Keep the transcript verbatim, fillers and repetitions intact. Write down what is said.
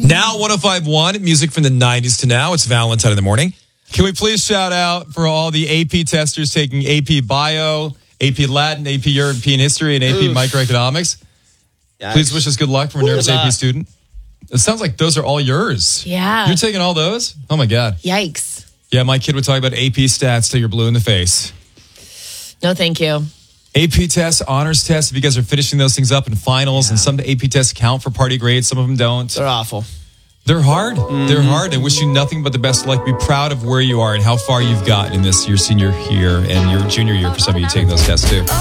Now one oh five point one, music from the nineties to now. It's Valentine in the morning. Can we please shout out for all the A P testers taking A P Bio, A P Latin, A P European History, and A P Oof. Microeconomics? Yikes. Please wish us good luck from a nervous A P student. It sounds like those are all yours. Yeah. You're taking all those? Oh, my God. Yikes. Yeah, my kid would talk about A P stats till you're blue in the face. No, thank you. A P tests, honors tests, if you guys are finishing those things up in finals, yeah. and some A P tests count for party grades, some of them don't. They're awful. They're hard. Mm. They're hard. I wish you nothing but the best of luck. Be proud of where you are and how far you've gotten in this your senior year and your junior year for some of you taking those tests too.